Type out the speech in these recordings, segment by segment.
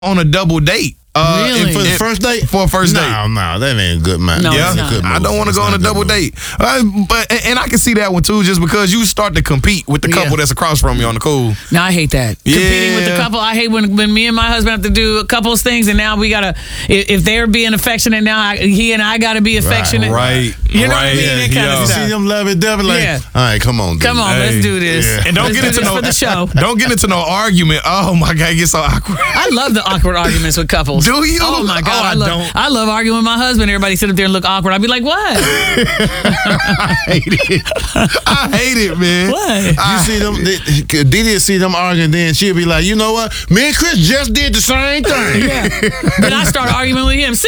on a double date. Really? For the first date? For a first date. No, that ain't a good man. No, Yeah, I don't want to go on a double date. But I can see that one too, just because you start to compete with the couple that's across from you on the cool. No, I hate that. Yeah. Competing with the couple. I hate when me and my husband have to do a couple's things, and now we gotta. If they're being affectionate, now he and I gotta be affectionate. Right. You know what I mean? That kind of See stuff. them love it, devil. Like, all right, come on, dude. Come on, let's do this. Yeah. And don't Let's get do into this no for the show. Don't get into no argument. Oh my God, it gets so awkward. I love the awkward arguments with couples. Do you? Oh my God, I love arguing with my husband. Everybody sit up there and look awkward. I'd be like, what? I hate it. I hate it, man. What? You see them, Didi see them arguing, then she'll be like, you know what? Me and Chris just did the same thing. Yeah. Then I start arguing with him. See?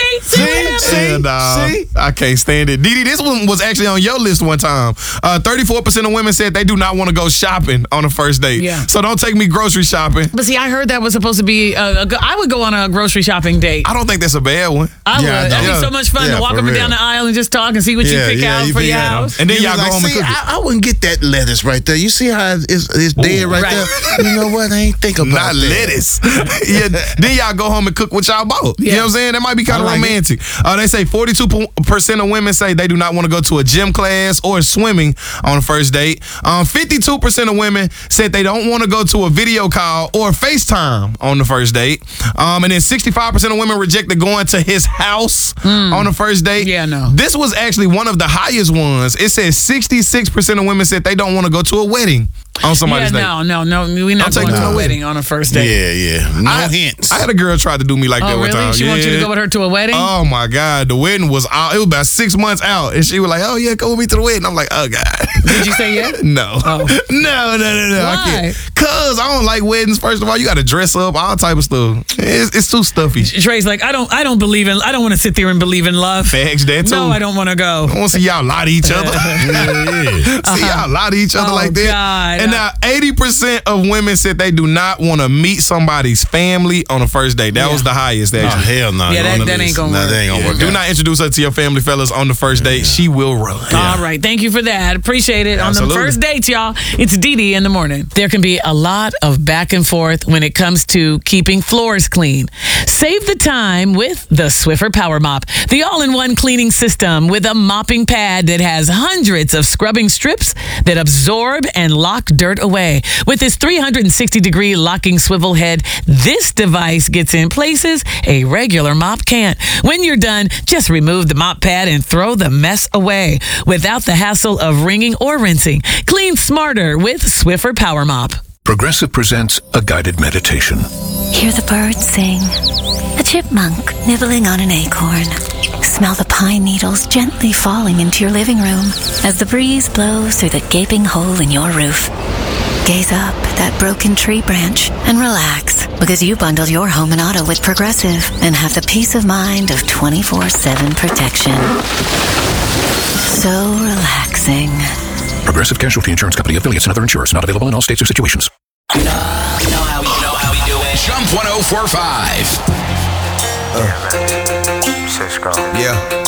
I can't stand it. Didi, this one was actually on your list one time. 34% of women said they do not want to go shopping on a first date. Yeah. So don't take me grocery shopping. But see, I heard that was supposed to be, I would go on a grocery shopping date. I don't think that's a bad one. I would. That'd be so much fun to walk up and down the aisle and just talk and see what you pick out for your house. And then y'all go home and cook it. I wouldn't get that lettuce right there. You see how it's dead right there? You know what? I ain't think about Not that. lettuce. Yeah. Then y'all go home and cook what y'all bought. You know what I'm saying? That might be kind of romantic. They say 42% of women say they do not want to go to a gym class or swimming on a first date. 52% of women said they don't want to go to a video call or FaceTime on the first date. And then 65% of women rejected going to his house on the first date. Yeah, no. This was actually one of the highest ones. It says 66% of women said they don't want to go to a wedding on somebody's date. No. We're not going to a wedding on a first date. Yeah. No hints. I had a girl try to do me like that one really? time. She wants you to go with her to a wedding? Oh my God. The wedding was out. It was about 6 months out. And she was like, oh yeah, come with me to the wedding. I'm like, oh God. Did you say yes? No. Oh. No. Why? I can't. Cause I don't like weddings. First of all, you got to dress up, all type of stuff. It's too stuffy. Trey's like, I don't want to sit there and believe in love. Facts, that too. No, I don't want to go. I want to see y'all lie to each other. See y'all lie to each other like that. God. And now 80% of women said they do not want to meet somebody's family on a first date. That was the highest, actually. Oh, hell no. Yeah, that ain't going to work. That ain't gonna work. Do not introduce her to your family, fellas, on the first date. She will run. All right. Thank you for that. Appreciate it. Absolutely. On the first dates, y'all, it's Didi in the morning. There can be a lot of back and forth when it comes to keeping floors clean. Save the time with the Swiffer Power Mop, the all-in-one cleaning system with a mopping pad that has hundreds of scrubbing strips that absorb and lock dirt away. With its 360-degree locking swivel head, this device gets in places a regular mop can't. When you're done, just remove the mop pad and throw the mess away without the hassle of wringing or rinsing. Clean smarter with Swiffer Power Mop. Progressive presents a guided meditation. Hear the birds sing, a chipmunk nibbling on an acorn. Smell the pine needles gently falling into your living room as the breeze blows through the gaping hole in your roof. Gaze up at that broken tree branch and relax, because you bundled your home and auto with Progressive and have the peace of mind of 24/7 protection. So relaxing. Progressive Casualty Insurance Company, affiliates, and other insurers. Not available in all states or situations. You know how we do it. Jump 1045. Cisco. Yeah.